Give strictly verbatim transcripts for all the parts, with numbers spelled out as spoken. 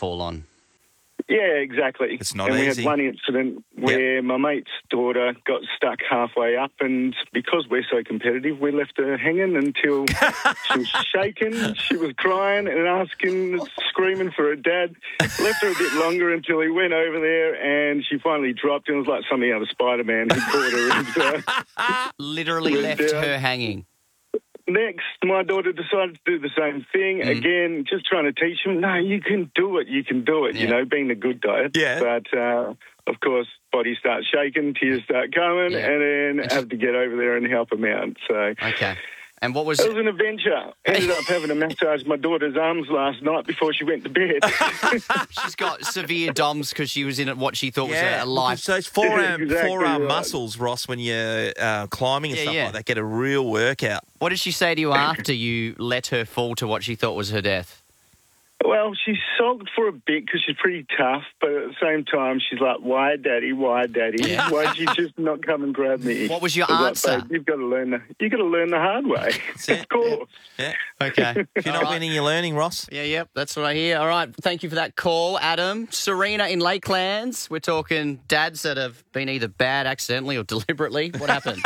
fall on. Yeah, exactly. It's not and easy. we had one incident where my mate's daughter got stuck halfway up, and because we're so competitive, we left her hanging until she was shaking, she was crying and asking, screaming for her dad. Left her a bit longer until he went over there, and she finally dropped, and it was like something out of Spider-Man. He caught her. And, uh, Literally left down. her hanging. Next, my daughter decided to do the same thing. Mm. Again, just trying to teach him, no, you can do it, you can do it, Yeah. you know, being the good dad. Yeah. But, uh, of course, body starts shaking, tears start coming, Yeah. and then And have to get over there and help him out. So Okay. And what was... it was an adventure. Ended up having to massage my daughter's arms last night before she went to bed. She's got severe DOMS because she was in what she thought was a, a life... So those forearm, Exactly forearm right. muscles, Ross, when you're uh, climbing and Yeah, stuff yeah. like that, get a real workout. What did she say to you after you let her fall to what she thought was her death? Well, she sulked for a bit because she's pretty tough, but at the same time, she's like, why, Daddy, why, Daddy? Yeah. Why'd you just not come and grab me? What was your I like, answer? "Babe, you've got to learn the, you've got to learn the hard way. it. Of course. Yeah. Okay. If you're not winning, you're learning, Ross. Yeah, yep, that's what I hear. All right, thank you for that call, Adam. Serena in Lakelands. We're talking dads that have been either bad accidentally or deliberately. What happened?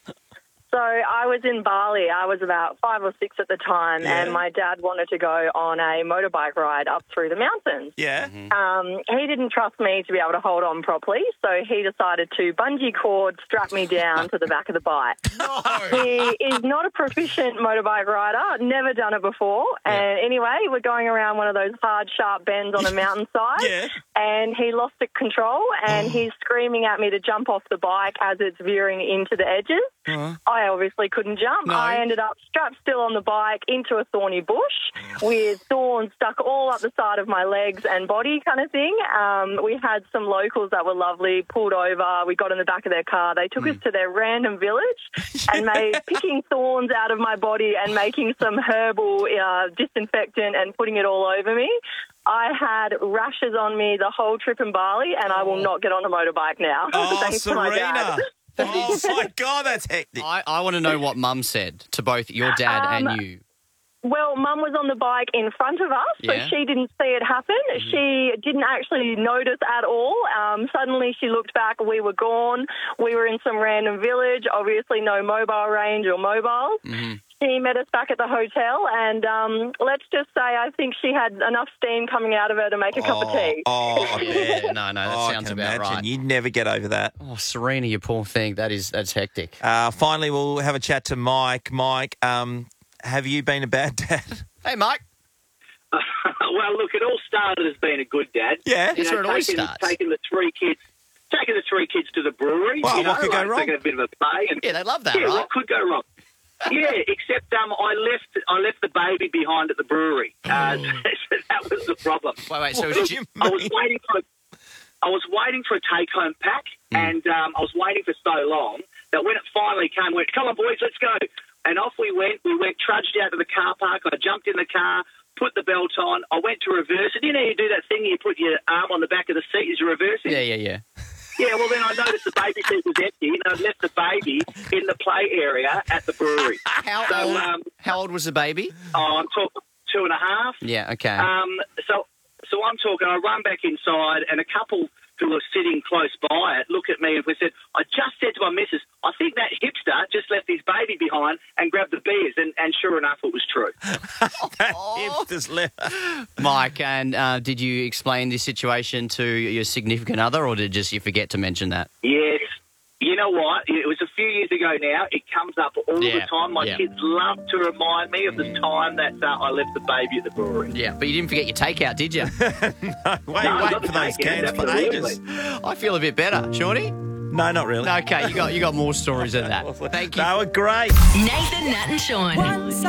So I was in Bali. I was about five or six at the time, Yeah. and my dad wanted to go on a motorbike ride up through the mountains. Yeah. Um, he didn't trust me to be able to hold on properly, so he decided to bungee cord strap me down to the back of the bike. He is not a proficient motorbike rider, never done it before. And anyway, we're going around one of those hard, sharp bends on a mountainside, Yeah. and he lost the control, and he's screaming at me to jump off the bike as it's veering into the edges. Uh-huh. I obviously couldn't jump. No. I ended up strapped still on the bike into a thorny bush with thorns stuck all up the side of my legs and body kind of thing. Um, we had some locals that were lovely, pulled over. We got in the back of their car. They took us to their random village and made picking thorns out of my body and making some herbal uh, disinfectant and putting it all over me. I had rashes on me the whole trip in Bali, and I will not get on a motorbike now. Oh, Thanks to my dad. Serena. Oh, my God, that's hectic. I, I want to know what Mum said to both your dad Um, and you. Well, Mum was on the bike in front of us, so Yeah. she didn't see it happen. She didn't actually notice at all. Um, suddenly she looked back, we were gone. We were in some random village, obviously no mobile range or mobiles. Mm-hmm. She met us back at the hotel, and um, let's just say I think she had enough steam coming out of her to make a cup of tea. Oh, I bet. Yeah, no, no, that Oh, I sounds can about imagine. right. You'd never get over that. Oh, Serena, you poor thing. That is, that's hectic. Uh, finally, we'll have a chat to Mike. Mike, um, have you been a bad dad? Hey, Mike. Well, look, it all started as being a good dad. Yeah. That's where it always taking, starts. taking the three kids, taking the three kids to the brewery. Well, you know, what could go like wrong? Taking a bit of a play, and Yeah, they love that, yeah, right? what could go wrong? Yeah, except um, I left I left the baby behind at the brewery. Uh, so that was the problem. Wait, wait, so What it's do ju- you I was mean? waiting for. I was waiting for a take-home pack, and um, I was waiting for so long that when it finally came, we went, "Come on, boys, let's go!" And off we went. We went trudged out to the car park. I jumped in the car, put the belt on. I went to reverse it. You know, you do that thing. You put your arm on the back of the seat as you're reversing. Yeah, yeah, yeah. Yeah, well, then I noticed the baby seat was empty, and I'd left the baby in the play area at the brewery. How So, old? um, How old was the baby? Oh, I'm talking two and a half. Yeah, okay. Um, so, so I'm talking. I run back inside, and a couple who were sitting close by it look at me and we said, "I just said to my missus, I think that hipster just left his baby behind and grabbed the beers." And, and sure enough, it was true. That hipster's left. Mike, and uh, did you explain this situation to your significant other, or did just you forget to mention that? Yes. You know what? It was a few years ago now. It comes up all Yeah, the time. My yeah. kids love to remind me of the time that uh, I left the baby at the brewery. Yeah, but you didn't forget your takeout, did you? No, wait, No, wait not for those takeout, cans for absolutely. ages. I feel a bit better, Shawnee. No, not really. Okay, you got you got more stories than that. Thank you. They were great. Nathan, Nat and Sean.